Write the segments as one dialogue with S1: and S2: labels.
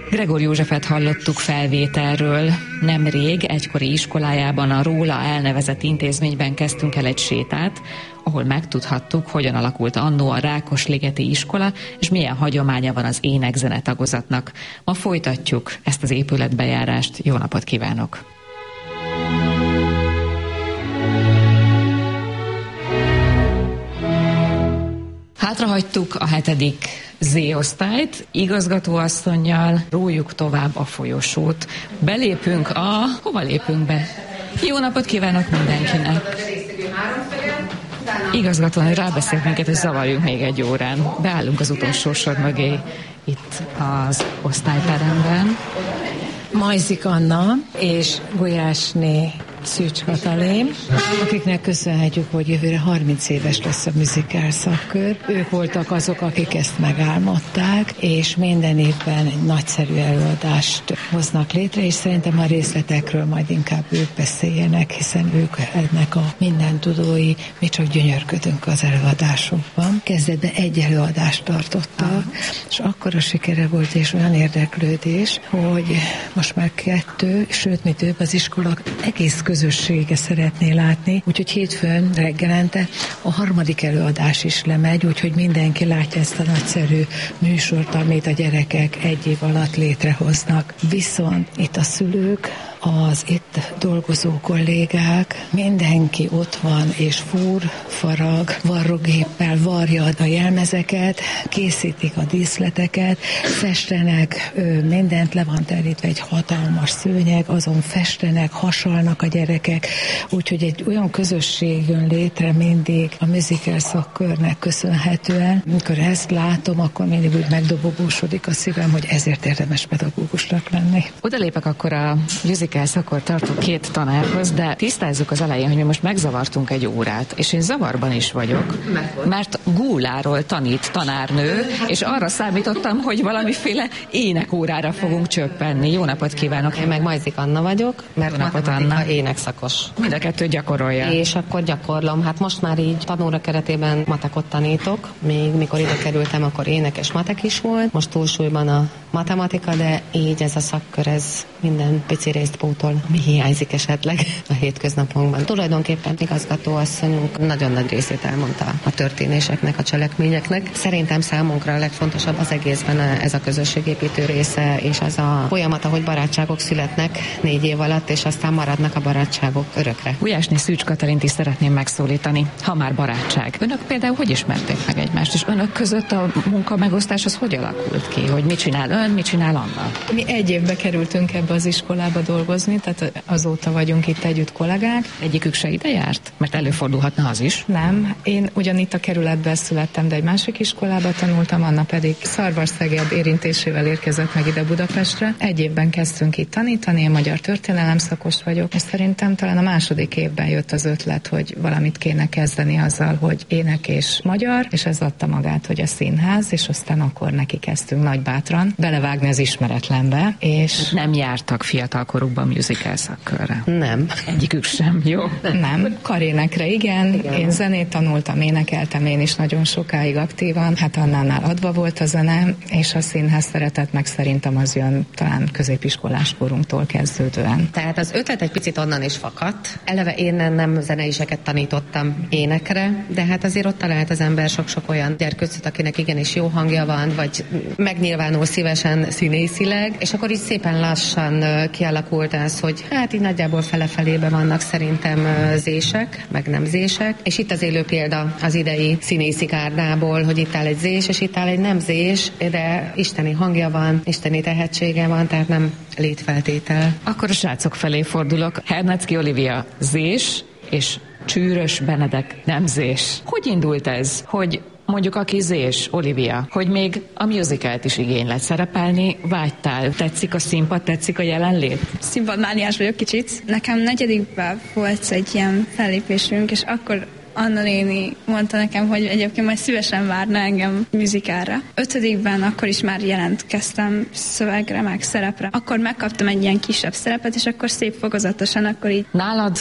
S1: Gregor Józsefet hallottuk felvételről. Nemrég egykori iskolájában a róla elnevezett intézményben kezdtünk el egy sétát, ahol megtudhattuk, hogyan alakult annó a Rákosligeti iskola, és milyen hagyománya van az ének-zene tagozatnak. Ma folytatjuk ezt az épületbejárást. Jó napot kívánok! Hátrahagytuk a 7. Z-osztályt, igazgatóasszonnyal rójuk tovább a folyosót. Belépünk Hova lépünk be? Jó napot kívánok mindenkinek! Igazgatóan rábeszélt minket, hogy zavarjunk még egy órán. Beállunk az utolsó sor mögé itt az osztályteremben.
S2: Majzik Anna és Gulyásné Szűcs Katalin, akiknek köszönhetjük, hogy jövőre 30 éves lesz a musical szakkör. Ők voltak azok, akik ezt megálmodták, és minden évben egy nagyszerű előadást hoznak létre, és szerintem a részletekről majd inkább ők beszéljenek, hiszen ők ennek a mindentudói, mi csak gyönyörködünk az előadásokban. Kezdetben egy előadást tartottak, és akkora sikere volt, és olyan érdeklődés, hogy most már 2, sőt, mi több, az iskola egész közössége szeretné látni, úgyhogy hétfőn reggelente a 3. előadás is lemegy, úgyhogy mindenki látja ezt a nagyszerű műsort, amit a gyerekek egy év alatt létrehoznak. Viszont itt a szülők, az itt dolgozó kollégák, mindenki ott van, és fúr, farag, varrógéppel varja a jelmezeket, készítik a díszleteket, festenek, mindent le van terítve egy hatalmas szőnyeg, azon festenek, hasalnak a gyerekek, úgyhogy egy olyan közösség jön létre mindig a musical szakkörnek köszönhetően. Amikor ezt látom, akkor mindig úgy megdobogósodik a szívem, hogy ezért érdemes pedagógusnak lenni.
S1: Oda lépek akkor a musical szakkor tartó 2 tanárhoz, de tisztázzuk az elején, hogy mi most megzavartunk egy órát, és én zavarban is vagyok, mert gúláról tanít tanárnő, és arra számítottam, hogy valamiféle énekórára fogunk csöppenni. Jó napot kívánok!
S3: Én meg Majzik Anna vagyok, mert matematika énekszakos.
S1: Mind a 2 gyakorolja.
S3: És akkor gyakorlom. Hát most már így tanóra keretében matekot tanítok. Még mikor ide kerültem, akkor ének és matek is volt. Most túlsúlyban a matematika, de így ez a szakkör, ez minden pici részt pótol, ami hiányzik esetleg a hétköznapokban. Tulajdonképpen igazgatóasszonyunk nagyon nagy részét elmondta a történéseknek, a cselekményeknek. Szerintem számunkra a legfontosabb az egészben ez a közösségépítő része, és az a folyamat, ahogy barátságok születnek 4 év alatt, és aztán maradnak a barátságok örökre.
S1: Gulyásné Szűcs Katalint is szeretném megszólítani, ha már barátság. Önök például hogy ismerték meg egymást, és önök között a munkamegosztás az hogy alakult ki, hogy mit csinál ön, mit csinál Anna?
S4: Mi egy évbe kerültünk ebbe az iskolába dolgozni, tehát azóta vagyunk itt együtt kollégák.
S1: Egyikük se ide járt? Mert előfordulhatna az is.
S4: Nem, én ugyanitt a kerületben születtem, de egy másik iskolába tanultam, Anna pedig Szarvas-Szeged érintésével érkezett meg ide Budapestre. Egy évben kezdtünk itt tanítani, én magyar történelem szakos vagyok, és szerintem talán a 2. évben jött az ötlet, hogy valamit kéne kezdeni azzal, hogy ének és magyar, és ez adta magát, hogy a színház, és aztán akkor neki kezdtünk nagybátran belevágni az ismeretlenbe, és
S1: nem jártak fiatalkorukban musical szakkörre?
S3: Nem.
S1: Egyikük sem, jó?
S4: Nem. Karénekre igen. Én zenét tanultam, énekeltem én is nagyon sokáig aktívan. Hát Annánál adva volt a zene, és a színház szeretet meg szerintem az jön talán középiskolás korunktól kezdődően.
S3: Tehát az ötlet egy picit onnan is fakadt. Eleve én nem zeneiseket tanítottam énekre, de hát azért ott talált az ember sok-sok olyan gyerkőcöt, akinek igenis jó hangja van, vagy megnyilvánul szívesen színészileg, és akkor így szépen lassan kialakult ez, hogy hát így nagyjából fele-felébe vannak szerintem zések, meg nem zések, és itt az élő példa az idei színészi kárdából, hogy itt áll egy zés, és itt áll egy nem zés, de isteni hangja van, isteni tehetsége van, tehát nem létfeltétel.
S1: Akkor a srácok felé fordulok. Hernecki Olivia zés, és Csűrös Benedek nem zés. Hogy indult ez, hogy mondjuk a kizés, Olivia, hogy még a musicalt is igényled szerepelni, vágytál? Tetszik a színpad, tetszik a jelenlét?
S5: Színpadmániás vagyok kicsit. Nekem 4. volt egy ilyen fellépésünk, és akkor Anna néni mondta nekem, hogy egyébként majd szívesen várna engem musicalra. 5. akkor is már jelentkeztem szövegre, meg szerepre. Akkor megkaptam egy ilyen kisebb szerepet, és akkor szép fokozatosan, akkor így...
S1: Nálad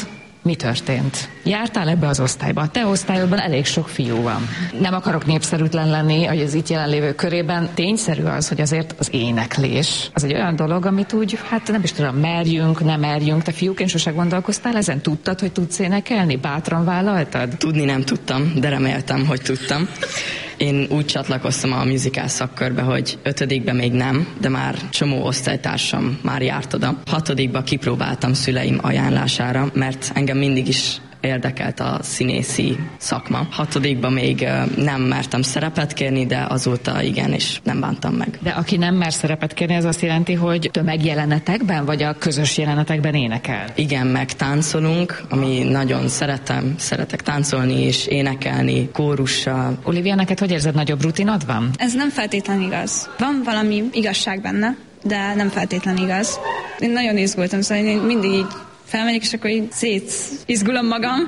S1: Mi történt? Jártál ebbe az osztályba? A te osztályodban elég sok fiú van. Nem akarok népszerűtlen lenni, hogy az itt jelenlévő körében. Tényszerű az, hogy azért az éneklés az egy olyan dolog, amit úgy, hát nem is tudom, merjünk, nem merjünk. Te fiúként sose gondolkoztál ezen? Tudtad, hogy tudsz énekelni? Bátran vállaltad?
S6: Tudni nem tudtam, de reméltem, hogy tudtam. Én úgy csatlakoztam a musical szakkörbe, hogy 5. még nem, de már csomó osztálytársam már járt oda. 6. kipróbáltam szüleim ajánlására, mert engem mindig is érdekelt a színészi szakma. 6. még nem mertem szerepet kérni, de azóta igen, és nem bántam meg.
S1: De aki nem mer szerepet kérni, az azt jelenti, hogy tömegjelenetekben, vagy a közös jelenetekben énekel?
S6: Igen, meg táncolunk, ami nagyon szeretek táncolni és énekelni kórussal.
S1: Olivia, neked hogy érzed, nagyobb rutinod van?
S5: Ez nem feltétlen igaz. Van valami igazság benne, de nem feltétlen igaz. Én nagyon izgultam, szóval én mindig így felmegyek, és akkor így szétizgulom magam.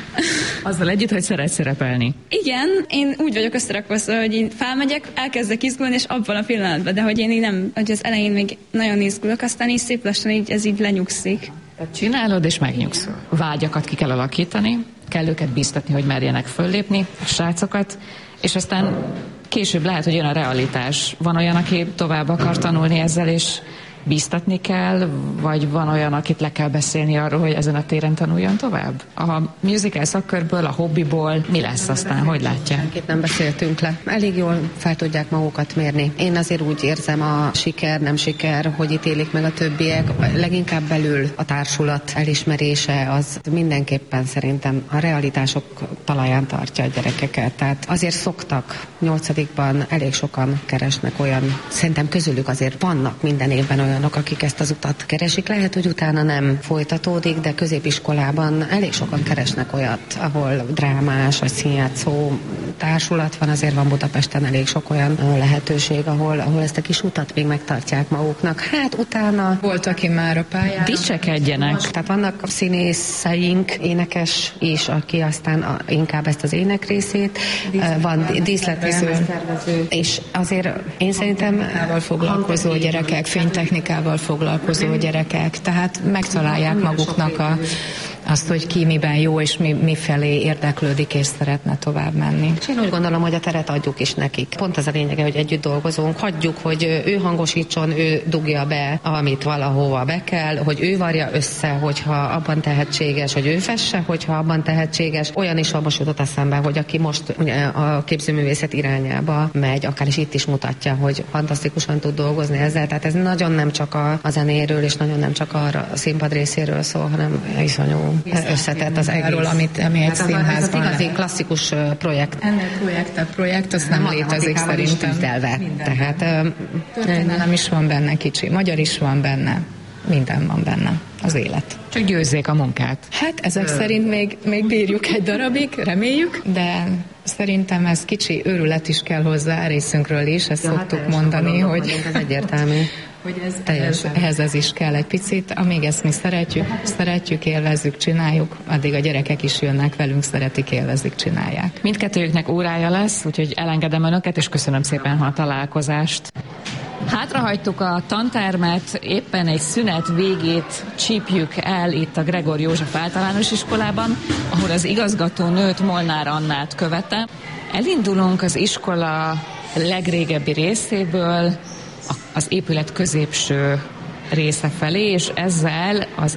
S1: Azzal együtt, hogy szeretsz szerepelni.
S5: Igen, én úgy vagyok összerakva, hogy én felmegyek, elkezdek izgulni, és abban a pillanatban, de hogy én így nem, hogy az elején még nagyon izgulok, aztán így szép lassan így, ez így lenyugszik.
S1: Tehát csinálod, és megnyugszol. Vágyakat ki kell alakítani, kell őket bíztatni, hogy merjenek föllépni, a srácokat, és aztán később lehet, hogy jön a realitás. Van olyan, aki tovább akar tanulni ezzel, és bíztatni kell, vagy van olyan, akit le kell beszélni arról, hogy ezen a téren tanuljon tovább? A musical szakkörből, a hobbiból mi lesz aztán? Hogy látják?
S3: Itt nem beszéltünk le. Elég jól fel tudják magukat mérni. Én azért úgy érzem, a siker, nem siker, hogy ítélik meg a többiek. Leginkább belül a társulat elismerése az mindenképpen szerintem a realitások talaján tartja a gyerekeket. Tehát azért szoktak 8-ban elég sokan keresnek olyan, szerintem közülük azért vannak minden évben olyan, akik ezt az utat keresik. Lehet, hogy utána nem folytatódik, de középiskolában elég sokan keresnek olyat, ahol drámás vagy színjátszó társulat van, azért van Budapesten elég sok olyan lehetőség, ahol ezt a kis utat még megtartják maguknak. Hát utána...
S4: Volt, aki már a pályára.
S1: Dicsekedjenek.
S3: Tehát vannak színészeink, énekes is, aki aztán inkább ezt az ének részét, van díszlettervező, és azért én szerintem
S4: foglalkozó gyerekek, fénytechnikával foglalkozó gyerekek, tehát megtalálják maguknak azt, hogy ki miben jó, és mi felé érdeklődik, és szeretne tovább menni.
S3: Én úgy gondolom, hogy a teret adjuk is nekik. Pont az a lényege, hogy együtt dolgozunk, hagyjuk, hogy ő hangosítson, ő dugja be, amit valahova be kell, hogy ő varja össze, hogyha abban tehetséges, hogy ő fesse, hogyha abban tehetséges. Olyan is most jutott eszembe, hogy aki most a képzőművészet irányába megy, akár is itt is mutatja, hogy fantasztikusan tud dolgozni ezzel. Tehát ez nagyon nem csak a zenéről, és nagyon nem csak a színpad részéről szól, hanem iszonyú összetett az egész.
S4: Ami egy színházban.
S3: Ez az igazi klasszikus projekt.
S4: Ennél projekt, az nem létezik szerintem.
S3: Tehát
S4: történelem is van benne kicsi, magyar is van benne, minden van benne, az élet.
S1: Csak győzzék a munkát.
S4: Hát ezek szerint még bírjuk egy darabig, reméljük, de szerintem ez kicsi őrület is kell hozzá részünkről is, ezt szoktuk mondani, hogy
S3: ez egyértelmű.
S4: Hogy ehhez ez is kell egy picit, amíg ezt mi szeretjük, élvezzük, csináljuk, addig a gyerekek is jönnek velünk, szeretik, élvezik, csinálják.
S1: Mindkettőjüknek órája lesz, úgyhogy elengedem önöket, és köszönöm szépen a találkozást. Hátrahagytuk a tantermet, éppen egy szünet végét csípjük el itt a Gregor József általános iskolában, ahol az igazgatónőt, Molnár Annát követem. Elindulunk az iskola legrégebbi részéből, az épület középső része felé, és ezzel az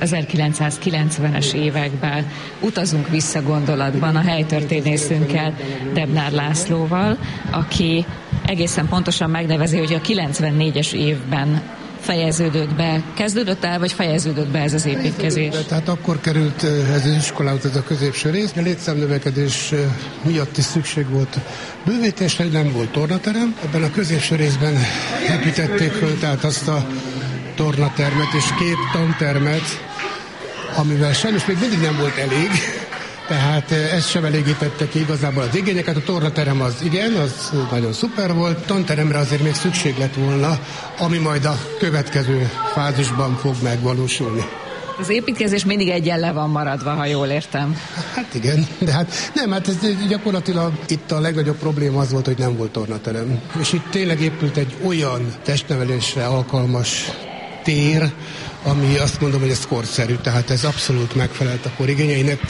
S1: 1990-es években utazunk vissza gondolatban a helytörténészünkkel, Debnár Lászlóval, aki egészen pontosan megnevezi, hogy a 94-es évben kezdődött el, vagy fejeződött be ez az építkezés?
S7: Tehát akkor került ez az iskolához ez a középső rész. A létszámnövekedés miatt is szükség volt bővítésre, nem volt tornaterem. Ebben a középső részben építették föl, tehát azt a tornatermet és 2 tantermet, amivel sajnos még mindig nem volt elég. Tehát ez sem elégítette ki igazából az igényeket. A tornaterem az igen, az nagyon szuper volt. Tanteremre azért még szükség lett volna, ami majd a következő fázisban fog megvalósulni.
S1: Az építkezés mindig egyen le van maradva, ha jól értem.
S7: Hát igen, de hát ez gyakorlatilag itt a legnagyobb probléma az volt, hogy nem volt tornaterem. És itt tényleg épült egy olyan testnevelésre alkalmas tér, ami azt mondom, hogy ez korszerű, tehát ez abszolút megfelelt a kor igényeinek.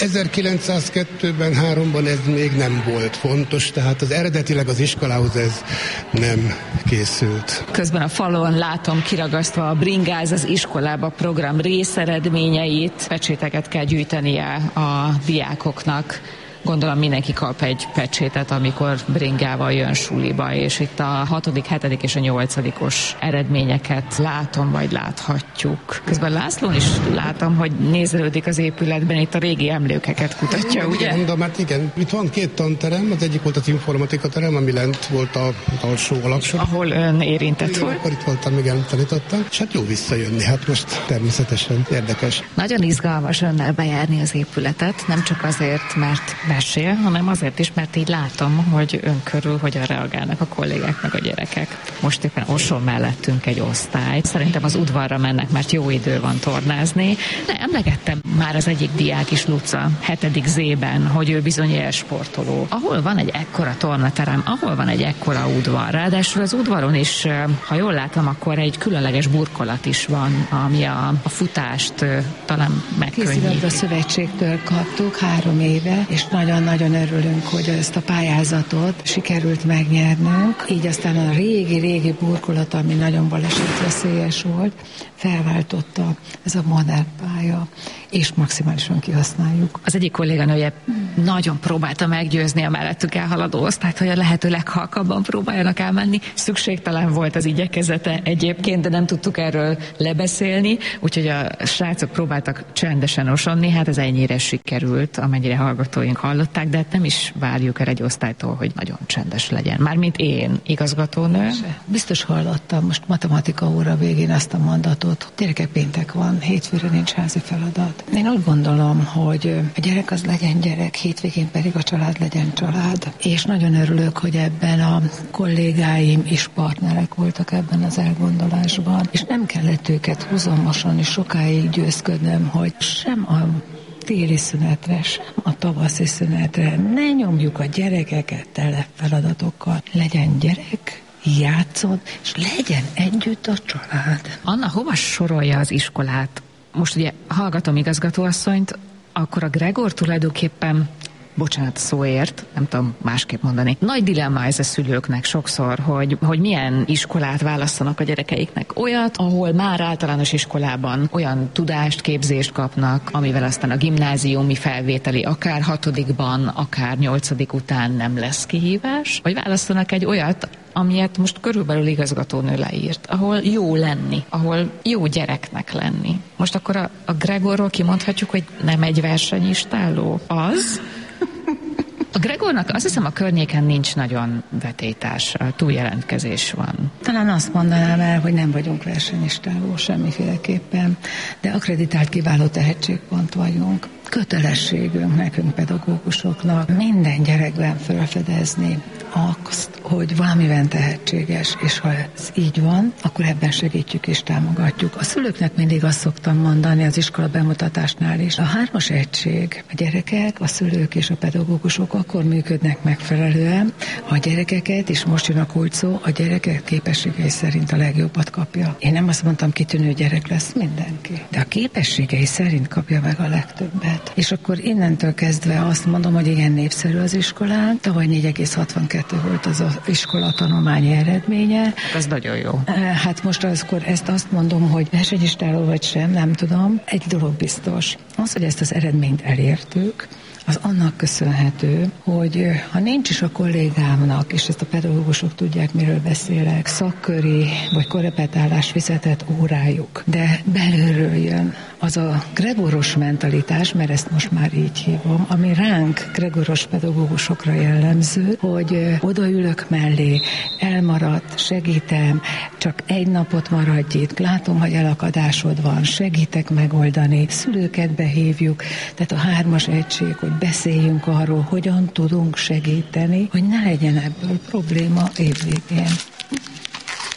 S7: 1902-ben, 3-ban ez még nem volt fontos, tehát az eredetileg az iskolához ez nem készült.
S1: Közben a falon látom kiragasztva a Bringáz az iskolába program részeredményeit, pecséteket kell gyűjtenie a diákoknak. Gondolom mindenki kap egy pecsétet, amikor bringával jön suliba, és itt a 6., 7. és a 8-os eredményeket látom, vagy láthatjuk. Közben Lászlón is látom, hogy nézelődik az épületben, itt a régi emlékeket kutatja, ugye?
S7: Igen, mondom, hát igen. Itt van 2 tanterem, az egyik volt az informatika terem, ami lent volt a alsó alapsor.
S1: Ahol ön érintett volt.
S7: Akkor itt voltam, igen, tanítottam, és hát jó visszajönni, hát most természetesen érdekes.
S1: Nagyon izgalmas önnel bejárni az épületet, nem csak azért, mert mesél, hanem azért is, mert így látom, hogy ön körül hogyan reagálnak a kollégák meg a gyerekek. Most éppen Orson mellettünk egy osztály. Szerintem az udvarra mennek, mert jó idő van tornázni. De emlegettem már az egyik diák is, Luca, 7. Z-ben, hogy ő bizony élsportoló. Ahol van egy ekkora tornaterem, ahol van egy ekkora udvar. Ráadásul az udvaron is, ha jól látom, akkor egy különleges burkolat is van, ami a futást talán megkönnyíti.
S2: Kézilabda szövetségtől kaptuk 3 éve, és nagyon-nagyon örülünk, hogy ezt a pályázatot sikerült megnyernünk. Így aztán a régi burkolat, ami nagyon balesetveszélyes volt, felváltotta ez a modern pálya, és maximálisan kihasználjuk.
S1: Az egyik kolléganője nagyon próbálta meggyőzni a mellettük elhaladó osztályt, hogy a lehető leghalkabban próbáljanak elmenni. Szükségtelen volt az igyekezete egyébként, de nem tudtuk erről lebeszélni, úgyhogy a srácok próbáltak csendesen osonni, hát ez ennyire sikerült, amennyire hallgatóink hallották, de hát nem is várjuk el egy osztálytól, hogy nagyon csendes legyen. Mármint én, igazgatónő.
S2: Biztos hallottam most matematika óra végén azt a mondatot, gyerekek, péntek van, hétfőre nincs házi feladat. Én úgy gondolom, hogy a gyerek az legyen gyerek, hétvégén pedig a család legyen család. És nagyon örülök, hogy ebben a kollégáim is partnerek voltak ebben az elgondolásban, és nem kellett őket húzamosan és sokáig győzködnöm, hogy sem a téli szünetre, sem a tavaszi szünetre ne nyomjuk a gyerekeket tele feladatokkal. Legyen gyerek, játszon, és legyen együtt a család.
S1: Anna, hova sorolja az iskolát? Most ugye hallgatom igazgatóasszonyt, akkor a Gregor tulajdonképpen, bocsánat szóért, nem tudom másképp mondani, nagy dilemma ez a szülőknek sokszor, hogy milyen iskolát választanak a gyerekeiknek. Olyat, ahol már általános iskolában olyan tudást, képzést kapnak, amivel aztán a gimnáziumi felvételi akár 6-ban, akár 8. után nem lesz kihívás, vagy választanak egy olyat, amilyet most körülbelül igazgatónő leírt, ahol jó lenni, ahol jó gyereknek lenni. Most akkor a Gregorról kimondhatjuk, hogy nem egy versenyistálló? Az? A Gregornak azt hiszem a környéken nincs nagyon vetélytársa, túljelentkezés van.
S2: Talán azt mondanám el, hogy nem vagyunk versenyistáló semmiféleképpen, de akreditált kiváló tehetségpont vagyunk. Kötelességünk nekünk pedagógusoknak minden gyerekben felfedezni azt, hogy valamiben tehetséges, és ha ez így van, akkor ebben segítjük és támogatjuk. A szülőknek mindig azt szoktam mondani az iskola bemutatásnál is. A 3-as egység, a gyerekek, a szülők és a pedagógusok akkor működnek megfelelően, ha a gyerekeket, és most jön a kulcs szó, a gyerekek képességei szerint a legjobbat kapja. Én nem azt mondtam, kitűnő gyerek lesz mindenki, de a képességei szerint kapja meg a legtöbbet. És akkor innentől kezdve azt mondom, hogy igen népszerű az iskolán. Tavaly 4,62 volt az iskola tanulmányi eredménye.
S1: Ez nagyon jó.
S2: Hát most akkor ezt azt mondom, hogy versenyistáló vagy sem, nem tudom. Egy dolog biztos. Az, hogy ezt az eredményt elértük, az annak köszönhető, hogy ha nincs is a kollégámnak, és ezt a pedagógusok tudják, miről beszélek, szakköri vagy korrepetálás fizetett órájuk, de belülről jön az a gregoros mentalitás, mert ezt most már így hívom, ami ránk gregoros pedagógusokra jellemző, hogy odaülök mellé, elmaradt, segítem, csak egy napot maradj itt, látom, hogy elakadásod van, segítek megoldani, szülőket behívjuk, tehát a 3-as egység, hogy beszéljünk arról, hogyan tudunk segíteni, hogy ne legyen ebből probléma évvégén.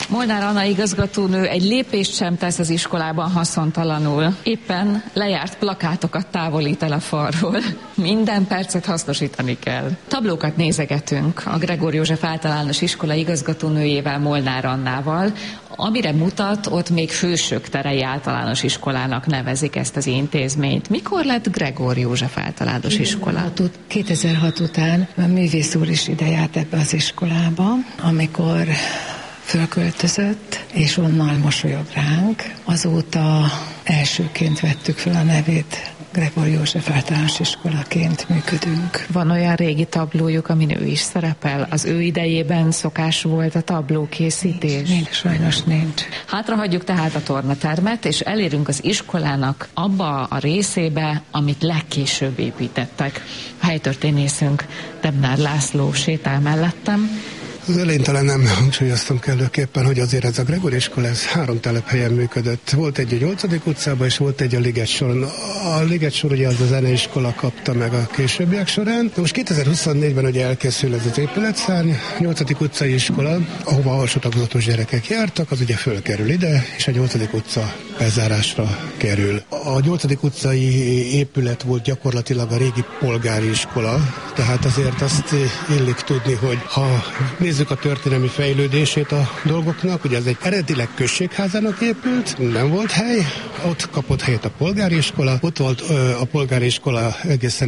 S1: Molnár Anna igazgatónő egy lépést sem tesz az iskolában haszontalanul. Éppen lejárt plakátokat távolít el a falról. Minden percet hasznosítani kell. Tablókat nézegetünk a Gregór József Általános Iskola igazgatónőjével, Molnár Annával. Amire mutat, ott még Hősök terei általános iskolának nevezik ezt az intézményt. Mikor lett Gregór József Általános Iskola?
S2: 2006 után a művész úr is ide járt ebbe az iskolába, amikor fölköltözött, és onnan mosolyog ránk. Azóta elsőként vettük fel a nevét, Gregór József Általános Iskolaként működünk.
S1: Van olyan régi tablójuk, amin ő is szerepel? Az ő idejében szokás volt a tablókészítés?
S2: Nincs, sajnos nincs.
S1: Hátrahagyjuk tehát a tornatermet, és elérünk az iskolának abba a részébe, amit legkésőbb építettek. A helytörténészünk Debnár László sétál mellettem.
S7: Az elején talán nem hangsúlyoztam kellőképpen, hogy azért ez a Gregór iskola, ez 3 telephelyen működött. Volt egy a 8. utcában, és volt egy a Ligetsoron. A Ligetsor ugye az a zeneiskola kapta meg a későbbiek során. De most 2024-ben ugye elkészül ez az épületszárny, 8. utcai iskola, ahova alsó tagozatos gyerekek jártak, az ugye fölkerül ide, és a 8. utca bezárásra kerül. A 8. utcai épület volt gyakorlatilag a régi polgári iskola, tehát azért azt illik tudni, hogy ha nézzük a történelmi fejlődését a dolgoknak, ugye ez egy eredetileg községházának épült, nem volt hely, ott kapott helyet a polgári iskola, ott volt a polgári iskola egészen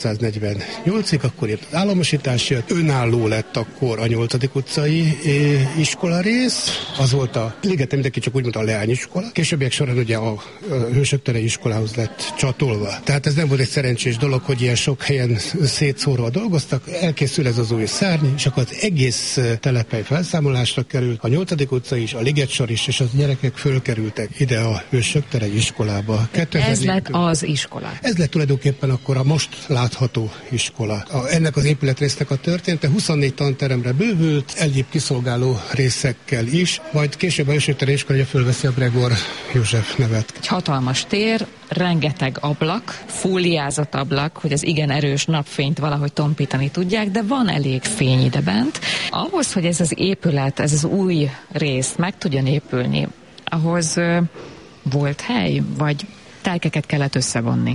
S7: 1948-ig, akkor jött az államosítás, jött, önálló lett akkor a 8. utcai iskola rész, az volt a Ligeten, mindenki csak úgy mondta, a leányiskola. Későbbiek során ugye a Hősök terei iskolához lett csatolva. Tehát ez nem volt egy szerencsés dolog, hogy ilyen sok helyen szétszórva dolgoztak, elkészül ez az új szárny, és akkor az egész telephely felszámolásra került, a 8. utca is, a Ligetsor is, és az gyerekek fölkerültek ide a Hősök terei iskolába.
S1: Ez lett az iskola?
S7: Ez lett tulajdonképpen akkor a most látható iskola. Ennek az épületrésznek a története 24 tanteremre bővült, egyéb kiszolgáló részekkel is, majd később a Hősök terei iskola fölveszi a Gregór József nevet.
S1: Egy hatalmas tér, rengeteg ablak, fóliázott ablak, hogy az igen erős napfényt valahogy tompítani tudják, de van elég fény ide bent. Ahhoz, hogy ez az épület, ez az új rész meg tudjon épülni, ahhoz volt hely, vagy telkeket kellett összevonni?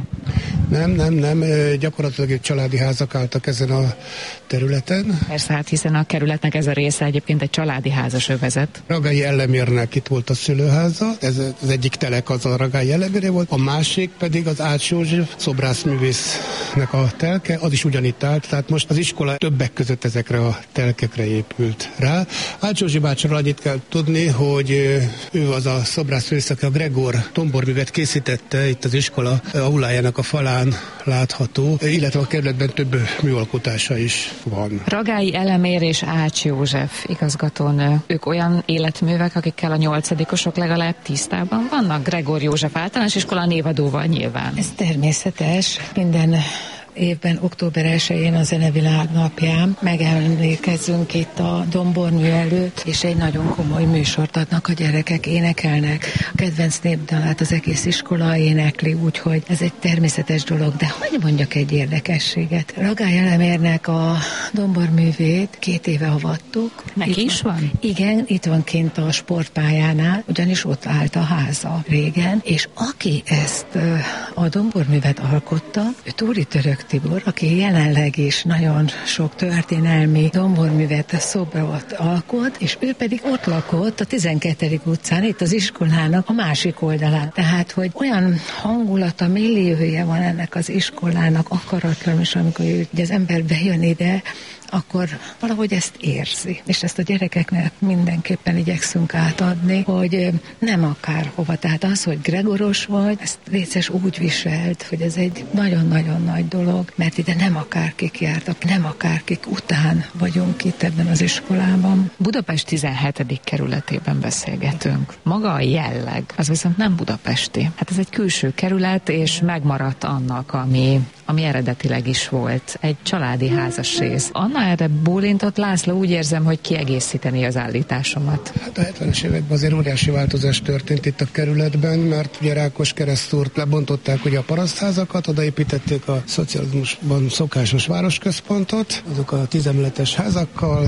S7: Nem. Gyakorlatilag családi házak álltak ezen a területen.
S1: Persze, hát hiszen a kerületnek ez a része egyébként egy családi házas övezet.
S7: Ragályi Ellemérnek itt volt a szülőháza, ez az egyik telek az a Ragályi Elleméré volt, a másik pedig az Ács József szobrászművésznek a telke, az is ugyanitt állt, tehát most az iskola többek között ezekre a telkekre épült rá. Ács Józsi bácsiról annyit kell tudni, hogy ő az a szobrászművész, aki a Gregór tomborművet készítette, itt az iskola aulájának a falán látható, illetve a kerületben több műalkotása is van.
S1: Ragályi Elemér és Ács József igazgatónő. Ők olyan életművek, akikkel a 8-osok legalább tisztában vannak? Gregór József Általános Iskola névadóval nyilván.
S2: Ez természetes. Minden évben, október 1-én a Zenevilág napján megemlékezzünk itt a dombormű előtt, és egy nagyon komoly műsort adnak a gyerekek, énekelnek. A kedvenc népdalát az egész iskola énekli, úgyhogy ez egy természetes dolog. De hogy mondjak egy érdekességet? Ragályi Elemérnek a domborművét 2 éve avattuk.
S1: Neki is van?
S2: Igen, itt van kint a sportpályánál, ugyanis ott állt a háza régen, és aki ezt a domborművet alkotta, ő Túri Török Tibor, aki jelenleg is nagyon sok történelmi domborművet, szobrot alkot, és ő pedig ott lakott a 12. utcán, itt az iskolának a másik oldalán. Tehát, hogy olyan hangulata, milliója van ennek az iskolának, akaratlan, és amikor az ember bejön ide, akkor valahogy ezt érzi. És ezt a gyerekeknek mindenképpen igyekszünk átadni, hogy nem akárhova. Tehát az, hogy Gregoros vagy, ezt létszes úgy viselt, hogy ez egy nagyon-nagyon nagy dolog, mert ide nem akárkik jártak, nem akárkik után vagyunk itt ebben az iskolában.
S1: Budapest 17. kerületében beszélgetünk. Maga a jelleg, az viszont nem budapesti. Hát ez egy külső kerület, és megmaradt annak, ami eredetileg is volt. Egy családi házas rész. Anna erre bólintott, László, úgy érzem, hogy kiegészíteni az állításomat.
S7: Hát a 70-es években azért óriási változás történt itt a kerületben, mert ugye Rákos keresztúrt lebontották ugye a parasztházakat, odaépítették a szocializmusban szokásos városközpontot, azok a 10 emeletes házakkal,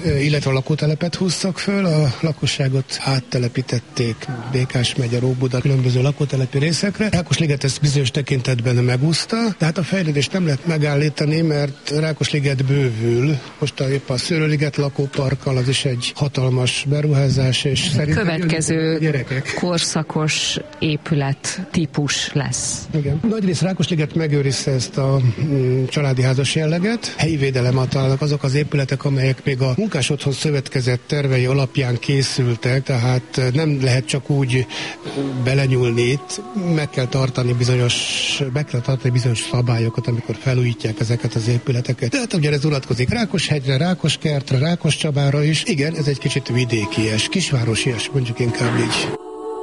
S7: illetve a lakótelepet húztak föl, a lakosságot áttelepítették Békás megye, Óbuda különböző lakótelepi részekre. Rákosliget ezt bizonyos tekintetben megúszta, de hát a fejlődést nem lehet megállítani, mert Rákosliget bővül. Most épp a Szőlőliget lakóparkkal, az is egy hatalmas beruházás, és szerintem
S1: következő korszakos épület típus lesz.
S7: Igen. Nagyrészt Rákosliget megőrizte ezt a családi házas jelleget. Helyi védelem találnak azok az épületek, amelyek még a Munkás Otthon Szövetkezet tervei alapján készültek, tehát nem lehet csak úgy belenyúlni itt, meg kell tartani bizonyos szabályokat, amikor felújítják ezeket az épületeket. Tehát ugye ez vonatkozik Rákoshegyre, Rákoskertre, Rákoscsabára is. Igen, ez egy kicsit vidékies, kisvárosias, mondjuk inkább így.